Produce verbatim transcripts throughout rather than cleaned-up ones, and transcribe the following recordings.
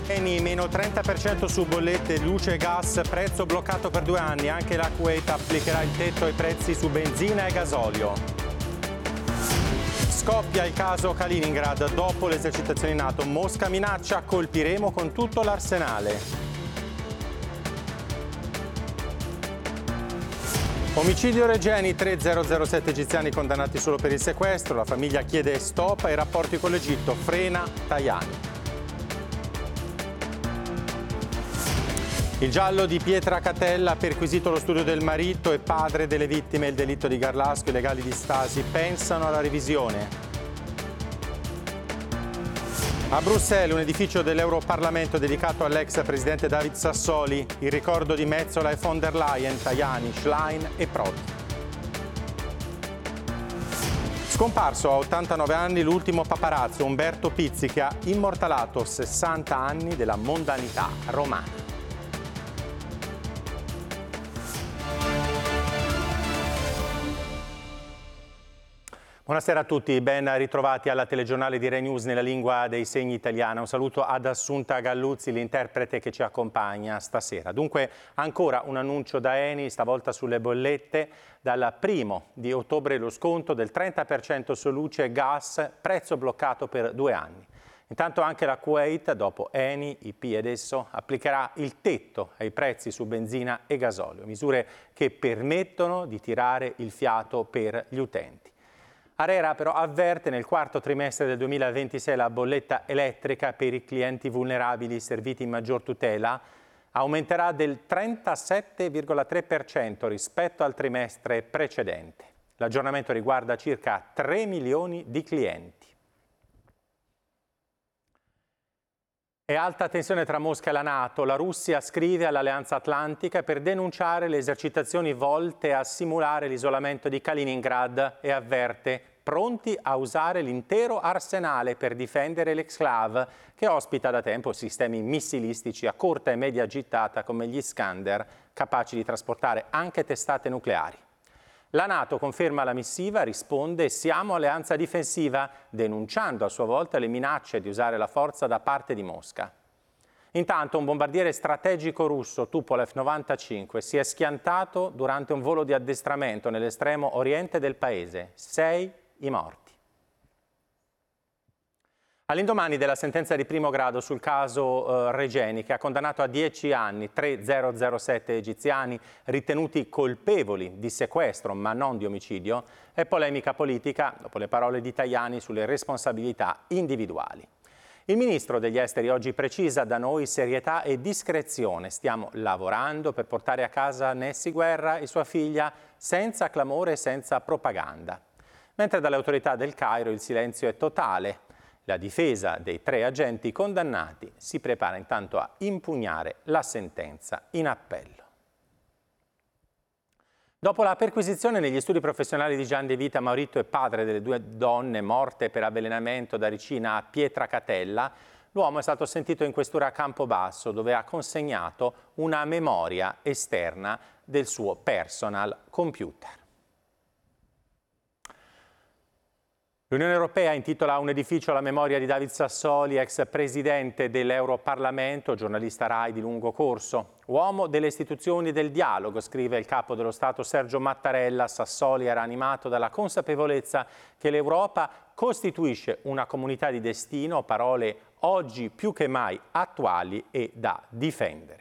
Eni meno trenta per cento su bollette, luce e gas, prezzo bloccato per due anni. Anche la Kuwait applicherà il tetto ai prezzi su benzina e gasolio. Scoppia il caso Kaliningrad. Dopo le esercitazioni NATO, Mosca minaccia: colpiremo con tutto l'arsenale. Omicidio Regeni, tre zero sette egiziani condannati solo per il sequestro. La famiglia chiede stop ai rapporti con l'Egitto, frena Tajani. Il giallo di Pietra Catella ha perquisito lo studio del marito e padre delle vittime. Il delitto di Garlasco, i legali di Stasi pensano alla revisione. A Bruxelles, un edificio dell'Europarlamento dedicato all'ex presidente David Sassoli. Il ricordo di Metsola e von der Leyen, Tajani, Schlein e Prodi. Scomparso a ottantanove anni l'ultimo paparazzo, Umberto Pizzi, che ha immortalato sessanta anni della mondanità romana. Buonasera a tutti, ben ritrovati alla telegiornale di Rai News nella lingua dei segni italiana. Un saluto ad Assunta Galluzzi, l'interprete che ci accompagna stasera. Dunque ancora un annuncio da Eni, stavolta sulle bollette. Dal primo di ottobre lo sconto del trenta per cento su luce e gas, prezzo bloccato per due anni. Intanto anche la Kuwait, dopo Eni, I P ed esso, applicherà il tetto ai prezzi su benzina e gasolio, misure che permettono di tirare il fiato per gli utenti. ARERA però avverte: nel quarto trimestre del duemilaventisei la bolletta elettrica per i clienti vulnerabili serviti in maggior tutela aumenterà del trentasette virgola tre per cento rispetto al trimestre precedente. L'aggiornamento riguarda circa tre milioni di clienti. E alta tensione tra Mosca e la NATO. La Russia scrive all'Alleanza Atlantica per denunciare le esercitazioni volte a simulare l'isolamento di Kaliningrad e avverte: pronti a usare l'intero arsenale per difendere l'exclave, che ospita da tempo sistemi missilistici a corta e media gittata come gli Iskander, capaci di trasportare anche testate nucleari. La NATO conferma la missiva, risponde: siamo alleanza difensiva, denunciando a sua volta le minacce di usare la forza da parte di Mosca. Intanto un bombardiere strategico russo, Tupolev novantacinque, si è schiantato durante un volo di addestramento nell'estremo oriente del paese. Sei i morti. All'indomani della sentenza di primo grado sul caso eh, Regeni, che ha condannato a dieci anni tre zero sette egiziani ritenuti colpevoli di sequestro ma non di omicidio, è polemica politica dopo le parole di Tajani sulle responsabilità individuali. Il ministro degli esteri oggi precisa: da noi serietà e discrezione, stiamo lavorando per portare a casa Nessi Guerra e sua figlia senza clamore e senza propaganda. Mentre dalle autorità del Cairo il silenzio è totale. La difesa dei tre agenti condannati si prepara intanto a impugnare la sentenza in appello. Dopo la perquisizione negli studi professionali di Gian De Vita, marito e padre delle due donne morte per avvelenamento da ricina a Pietra Catella, l'uomo è stato sentito in questura a Campobasso, dove ha consegnato una memoria esterna del suo personal computer. L'Unione Europea intitola un edificio alla memoria di David Sassoli, ex presidente dell'Europarlamento, giornalista Rai di lungo corso. Uomo delle istituzioni e del dialogo, scrive il capo dello Stato Sergio Mattarella. Sassoli era animato dalla consapevolezza che l'Europa costituisce una comunità di destino, parole oggi più che mai attuali e da difendere.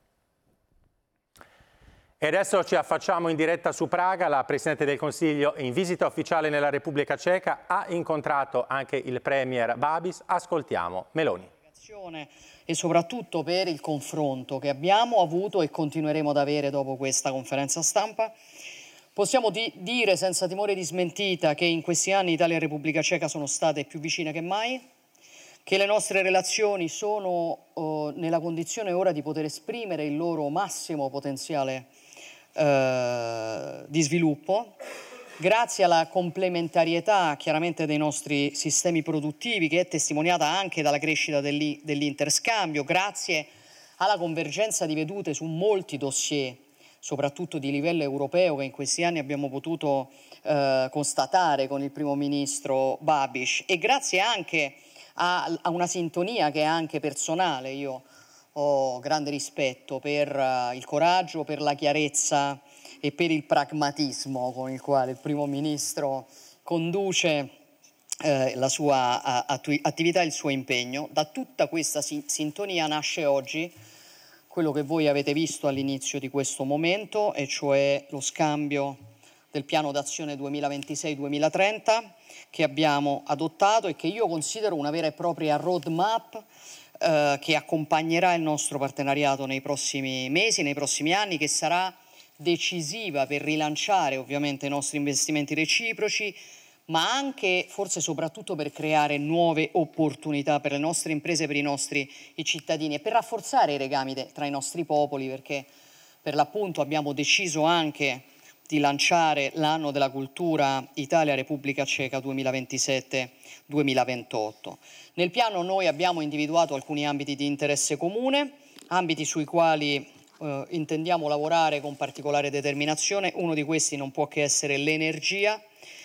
E adesso ci affacciamo in diretta su Praga. La Presidente del Consiglio, in visita ufficiale nella Repubblica Ceca, ha incontrato anche il Premier Babis. Ascoltiamo Meloni. E soprattutto per il confronto che abbiamo avuto e continueremo ad avere dopo questa conferenza stampa. Possiamo di- dire senza timore di smentita che in questi anni Italia e Repubblica Ceca sono state più vicine che mai, che le nostre relazioni sono oh, nella condizione ora di poter esprimere il loro massimo potenziale eh, di sviluppo, grazie alla complementarietà chiaramente dei nostri sistemi produttivi, che è testimoniata anche dalla crescita dell'i- dell'interscambio, grazie alla convergenza di vedute su molti dossier, soprattutto di livello europeo, che in questi anni abbiamo potuto eh, constatare con il primo ministro Babiš, e grazie anche a, a una sintonia che è anche personale. Io ho grande rispetto per uh, il coraggio, per la chiarezza e per il pragmatismo con il quale il Primo Ministro conduce eh, la sua a, attu- attività e il suo impegno. Da tutta questa si- sintonia nasce oggi quello che voi avete visto all'inizio di questo momento, e cioè lo scambio del piano d'azione duemilaventisei duemilatrenta che abbiamo adottato e che io considero una vera e propria roadmap eh, che accompagnerà il nostro partenariato nei prossimi mesi, nei prossimi anni, che sarà decisiva per rilanciare ovviamente i nostri investimenti reciproci, ma anche, forse soprattutto, per creare nuove opportunità per le nostre imprese, per i nostri i cittadini e per rafforzare i legami de, tra i nostri popoli, perché per l'appunto abbiamo deciso anche di lanciare l'anno della cultura Italia-Repubblica Ceca duemilaventisette duemilaventotto. Nel piano noi abbiamo individuato alcuni ambiti di interesse comune, ambiti sui quali eh, intendiamo lavorare con particolare determinazione. Uno di questi non può che essere l'energia.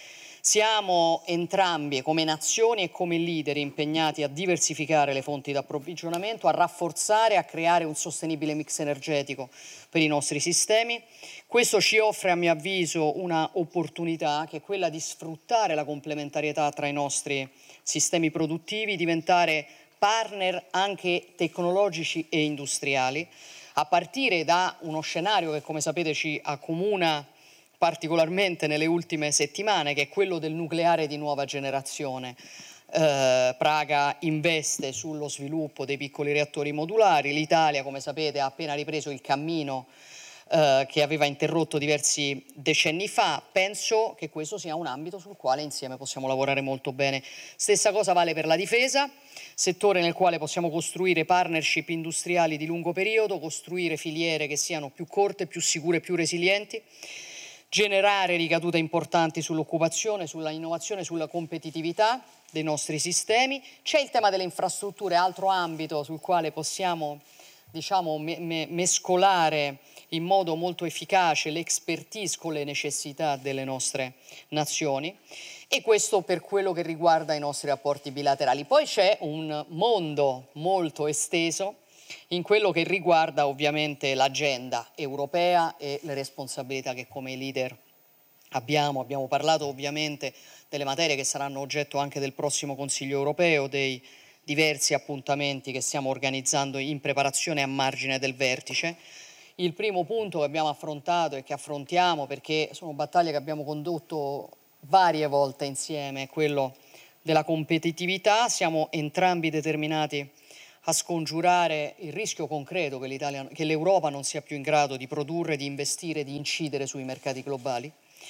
Siamo entrambi, come nazioni e come leader, impegnati a diversificare le fonti di approvvigionamento, a rafforzare e a creare un sostenibile mix energetico per i nostri sistemi. Questo ci offre, a mio avviso, una opportunità che è quella di sfruttare la complementarietà tra i nostri sistemi produttivi, diventare partner anche tecnologici e industriali, a partire da uno scenario che, come sapete, ci accomuna particolarmente nelle ultime settimane, che è quello del nucleare di nuova generazione. Eh, Praga investe sullo sviluppo dei piccoli reattori modulari, l'Italia, come sapete, ha appena ripreso il cammino eh, che aveva interrotto diversi decenni fa. Penso che questo sia un ambito sul quale insieme possiamo lavorare molto bene. Stessa cosa vale per la difesa, settore nel quale possiamo costruire partnership industriali di lungo periodo, costruire filiere che siano più corte, più sicure, più resilienti, generare ricadute importanti sull'occupazione, sulla innovazione, sulla competitività dei nostri sistemi. C'è il tema delle infrastrutture, altro ambito sul quale possiamo, diciamo, me- me- mescolare in modo molto efficace l'expertise con le necessità delle nostre nazioni, e questo per quello che riguarda i nostri rapporti bilaterali. Poi c'è un mondo molto esteso in quello che riguarda ovviamente l'agenda europea e le responsabilità che come leader abbiamo. Abbiamo parlato ovviamente delle materie che saranno oggetto anche del prossimo Consiglio europeo, dei diversi appuntamenti che stiamo organizzando in preparazione a margine del vertice. Il primo punto che abbiamo affrontato e che affrontiamo, perché sono battaglie che abbiamo condotto varie volte insieme, è quello della competitività. Siamo entrambi determinati a scongiurare il rischio concreto che l'Italia, che l'Europa non sia più in grado di produrre, di investire, di incidere sui mercati globali.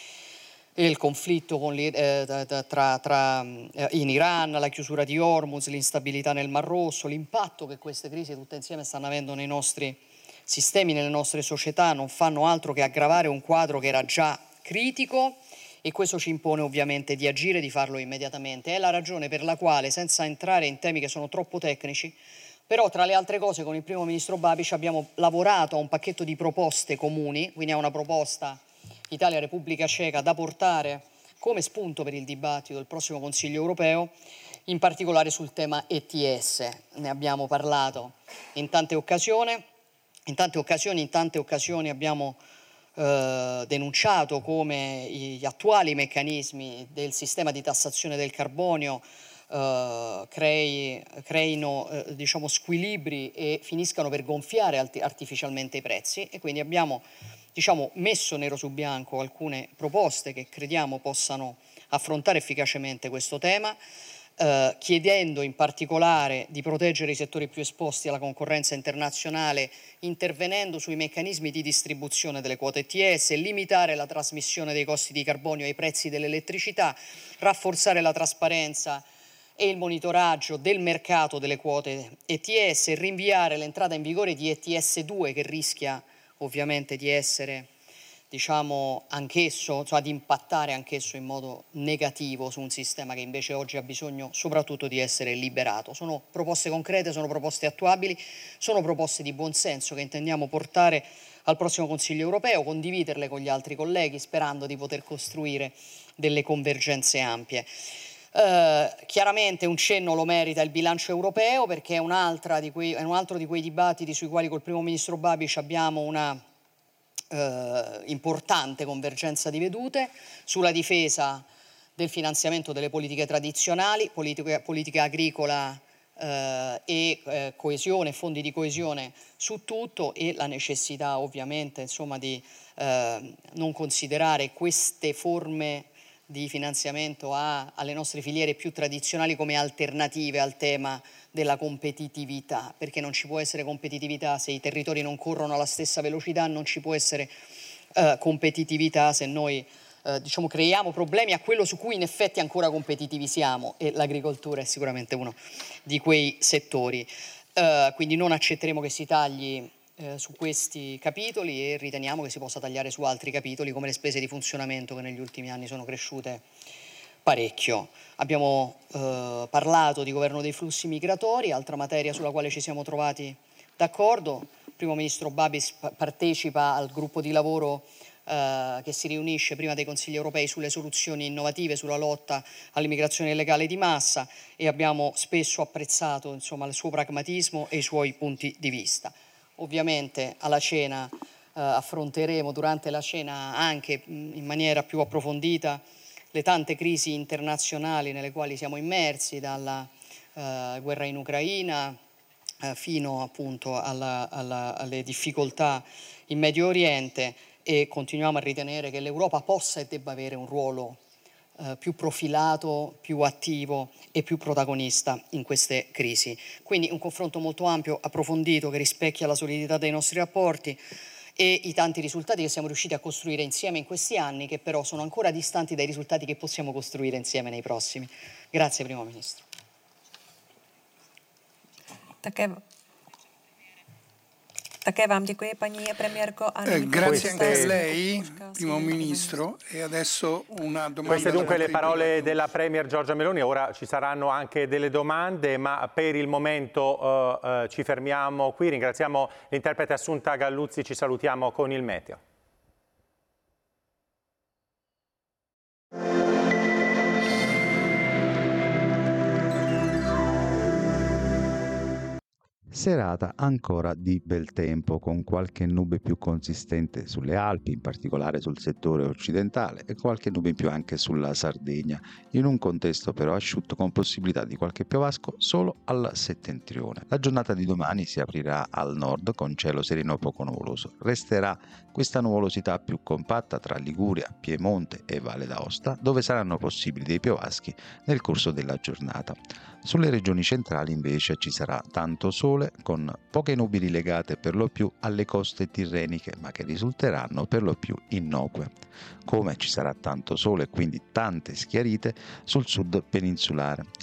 E il conflitto con eh, tra, tra, eh, in Iran, la chiusura di Hormuz, l'instabilità nel Mar Rosso, l'impatto che queste crisi tutte insieme stanno avendo nei nostri sistemi, nelle nostre società, non fanno altro che aggravare un quadro che era già critico, e questo ci impone ovviamente di agire e di farlo immediatamente. È la ragione per la quale, senza entrare in temi che sono troppo tecnici, però tra le altre cose con il Primo Ministro Babiš abbiamo lavorato a un pacchetto di proposte comuni, quindi a una proposta Italia-Repubblica Ceca da portare come spunto per il dibattito del prossimo Consiglio europeo, in particolare sul tema E T S. Ne abbiamo parlato in tante occasioni, in tante occasioni, in tante occasioni abbiamo eh, denunciato come gli attuali meccanismi del sistema di tassazione del carbonio Uh, crei, creino uh, diciamo squilibri e finiscano per gonfiare art- artificialmente i prezzi, e quindi abbiamo diciamo, messo nero su bianco alcune proposte che crediamo possano affrontare efficacemente questo tema, uh, chiedendo in particolare di proteggere i settori più esposti alla concorrenza internazionale, intervenendo sui meccanismi di distribuzione delle quote E T S, limitare la trasmissione dei costi di carbonio ai prezzi dell'elettricità, rafforzare la trasparenza e il monitoraggio del mercato delle quote E T S, rinviare l'entrata in vigore di E T S due, che rischia ovviamente di essere, diciamo, anch'esso, cioè di impattare anch'esso in modo negativo su un sistema che invece oggi ha bisogno soprattutto di essere liberato. Sono proposte concrete, sono proposte attuabili, sono proposte di buonsenso che intendiamo portare al prossimo Consiglio europeo, condividerle con gli altri colleghi, sperando di poter costruire delle convergenze ampie. Eh, chiaramente un cenno lo merita il bilancio europeo, perché è, un'altra di quei, è un altro di quei dibattiti sui quali col primo ministro Babiš abbiamo una eh, importante convergenza di vedute. Sulla difesa del finanziamento delle politiche tradizionali, politica, politica agricola eh, e eh, coesione, fondi di coesione su tutto, e la necessità ovviamente insomma di eh, non considerare queste forme di finanziamento a, alle nostre filiere più tradizionali come alternative al tema della competitività, perché non ci può essere competitività se i territori non corrono alla stessa velocità, non ci può essere eh, competitività se noi eh, diciamo, creiamo problemi a quello su cui in effetti ancora competitivi siamo, e l'agricoltura è sicuramente uno di quei settori. Eh, quindi non accetteremo che si tagli Eh, su questi capitoli, e riteniamo che si possa tagliare su altri capitoli come le spese di funzionamento, che negli ultimi anni sono cresciute parecchio. Abbiamo eh, parlato di governo dei flussi migratori, altra materia sulla quale ci siamo trovati d'accordo. Il primo ministro Babiš partecipa al gruppo di lavoro eh, che si riunisce prima dei Consigli europei sulle soluzioni innovative sulla lotta all'immigrazione illegale di massa, e abbiamo spesso apprezzato insomma il suo pragmatismo e i suoi punti di vista. Ovviamente alla cena eh, affronteremo durante la cena anche mh, in maniera più approfondita le tante crisi internazionali nelle quali siamo immersi, dalla eh, guerra in Ucraina eh, fino appunto alla, alla, alle difficoltà in Medio Oriente, e continuiamo a ritenere che l'Europa possa e debba avere un ruolo eh, più profilato, più attivo e più protagonista in queste crisi. Quindi un confronto molto ampio, approfondito, che rispecchia la solidità dei nostri rapporti e i tanti risultati che siamo riusciti a costruire insieme in questi anni, che però sono ancora distanti dai risultati che possiamo costruire insieme nei prossimi. Grazie, Primo Ministro. Také, také vám děkuji, paní premiérko. A eh, grazie anche a lei, Primo Ministro. E adesso una domanda. Queste dunque le parole della Premier Giorgia Meloni. Ora ci saranno anche delle domande, ma per il momento eh, eh, ci fermiamo qui. Ringraziamo l'interprete Assunta Galluzzi, ci salutiamo con il meteo. Serata ancora di bel tempo, con qualche nube più consistente sulle Alpi, in particolare sul settore occidentale, e qualche nube in più anche sulla Sardegna, in un contesto però asciutto con possibilità di qualche piovasco solo al settentrione. La giornata di domani si aprirà al nord con cielo sereno poco nuvoloso. Resterà questa nuvolosità più compatta tra Liguria, Piemonte e Valle d'Aosta, dove saranno possibili dei piovaschi nel corso della giornata. Sulle regioni centrali invece ci sarà tanto sole, con poche nubi legate per lo più alle coste tirreniche, ma che risulteranno per lo più innocue. Come ci sarà tanto sole e quindi tante schiarite sul sud peninsulare.